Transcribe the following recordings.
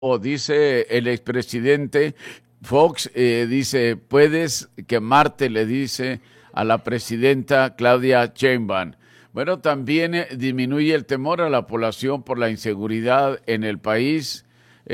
O dice el expresidente Fox, dice, puedes quemarte, le dice a la presidenta Claudia Sheinbaum. Bueno, también disminuye el temor a la población por la inseguridad en el país.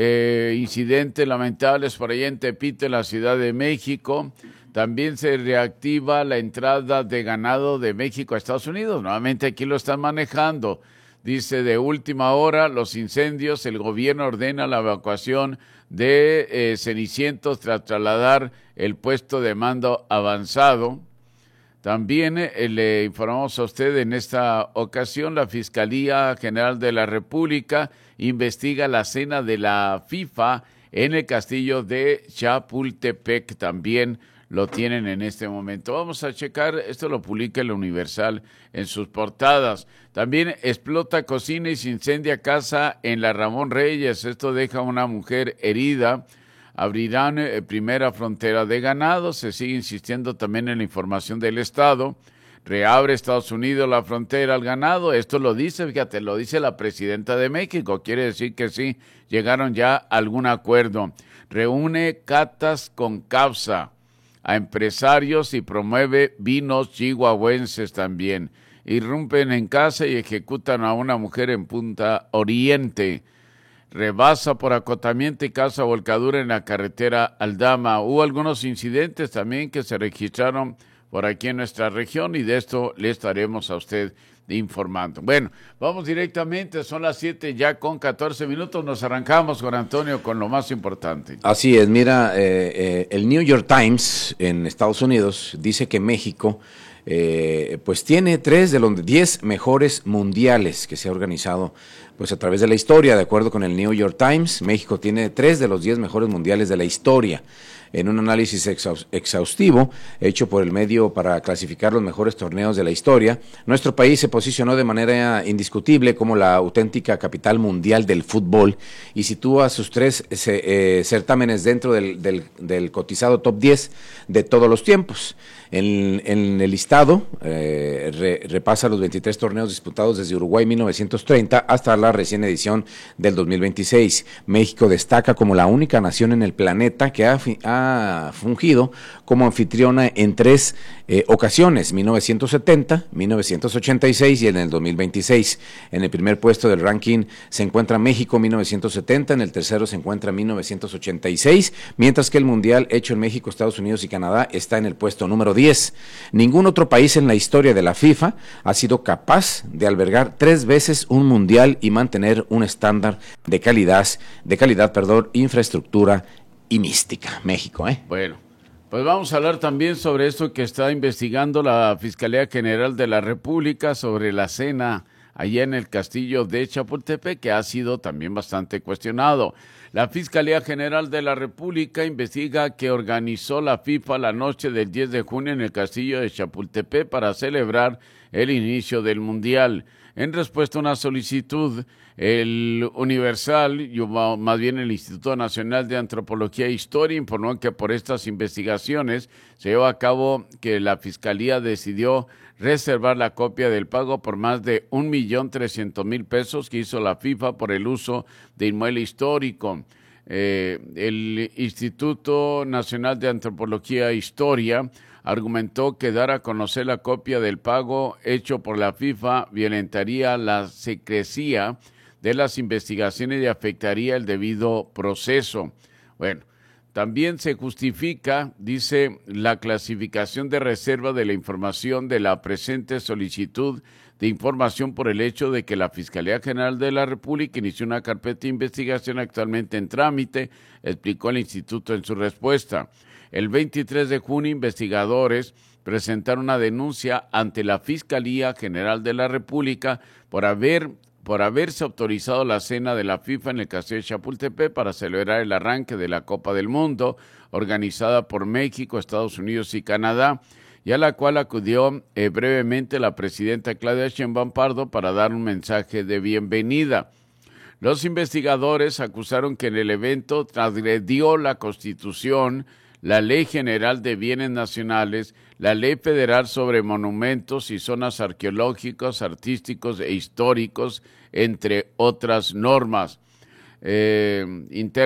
Incidentes lamentables por allá en Tepito, en la Ciudad de México. También se reactiva la entrada de ganado de México a Estados Unidos. Nuevamente aquí lo están manejando. Dice, de última hora, los incendios, el gobierno ordena la evacuación de Cenicientos tras trasladar el puesto de mando avanzado. También le informamos a usted en esta ocasión, la Fiscalía General de la República investiga la cena de la FIFA en el castillo de Chapultepec. También lo tienen en este momento. Vamos a checar, esto lo publica el Universal en sus portadas. También explota cocina y se incendia casa en la Ramón Reyes. Esto deja a una mujer herida. Abrirán primera frontera de ganado. Se sigue insistiendo también en la información del Estado. Reabre Estados Unidos la frontera al ganado. Esto lo dice, fíjate, lo dice la presidenta de México. Quiere decir que sí, llegaron ya a algún acuerdo. Reúne catas con CAFSA a empresarios y promueve vinos chihuahuenses también. Irrumpen en casa y ejecutan a una mujer en Punta Oriente. Rebasa por acotamiento y causa volcadura en la carretera Aldama. Hubo algunos incidentes también que se registraron por aquí en nuestra región y de esto le estaremos a usted informando. Bueno, vamos directamente, son las 7 ya con 14 minutos, nos arrancamos con Antonio con lo más importante. Así es, mira, el New York Times en Estados Unidos dice que México pues tiene 3 de los 10 mejores mundiales que se ha organizado pues a través de la historia. De acuerdo con el New York Times, México tiene 3 de los 10 mejores mundiales de la historia. En un análisis exhaustivo hecho por el medio para clasificar los mejores torneos de la historia, nuestro país se posicionó de manera indiscutible como la auténtica capital mundial del fútbol y sitúa sus 3 certámenes dentro del cotizado top 10 de todos los tiempos. En el listado repasa los 23 torneos disputados desde Uruguay 1930 hasta la recién edición del 2026. México destaca como la única nación en el planeta que ha fungido como anfitriona en 3 ocasiones, 1970, 1986 y en el 2026. En el primer puesto del ranking se encuentra México 1970, en el tercero se encuentra 1986, mientras que el mundial hecho en México, Estados Unidos y Canadá está en el puesto número 10. Ningún otro país en la historia de la FIFA ha sido capaz de albergar 3 veces un mundial y mantener un estándar de calidad, infraestructura y mística. México, Bueno, pues vamos a hablar también sobre esto que está investigando la Fiscalía General de la República sobre la cena allá en el castillo de Chapultepec, que ha sido también bastante cuestionado. La Fiscalía General de la República investiga que organizó la FIFA la noche del 10 de junio en el castillo de Chapultepec para celebrar el inicio del Mundial. En respuesta a una solicitud, el Universal, más bien el Instituto Nacional de Antropología e Historia, informó que por estas investigaciones se llevó a cabo que la Fiscalía decidió reservar la copia del pago por más de 1.300.000 pesos que hizo la FIFA por el uso de inmueble histórico. El Instituto Nacional de Antropología e Historia argumentó que dar a conocer la copia del pago hecho por la FIFA violentaría la secrecía de las investigaciones y afectaría el debido proceso. Bueno, también se justifica, dice, la clasificación de reserva de la información de la presente solicitud de información por el hecho de que la Fiscalía General de la República inició una carpeta de investigación actualmente en trámite, explicó el instituto en su respuesta. El 23 de junio, investigadores presentaron una denuncia ante la Fiscalía General de la República por haberse autorizado la cena de la FIFA en el castillo de Chapultepec para celebrar el arranque de la Copa del Mundo, organizada por México, Estados Unidos y Canadá, y a la cual acudió brevemente la presidenta Claudia Sheinbaum Pardo para dar un mensaje de bienvenida. Los investigadores acusaron que en el evento transgredió la Constitución, la Ley General de Bienes Nacionales, la Ley Federal sobre Monumentos y Zonas Arqueológicas, Artísticos e Históricos, entre otras normas. internos